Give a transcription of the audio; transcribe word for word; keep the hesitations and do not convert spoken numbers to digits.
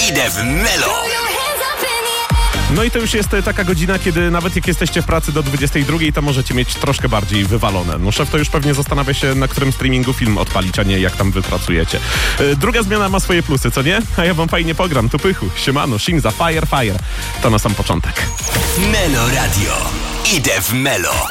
Idę w Melo. No i to już jest taka godzina, kiedy nawet jak jesteście w pracy do dwudziestej drugiej, to możecie mieć troszkę bardziej wywalone. No szef to już pewnie zastanawia się, na którym streamingu film odpalić, a nie jak tam wypracujecie. Yy, druga zmiana ma swoje plusy, co nie? A ja wam fajnie pogram. Tu Pychu, siemano, Shinza, Fire, Fire. To na sam początek. Melo Radio. Idę w Melo.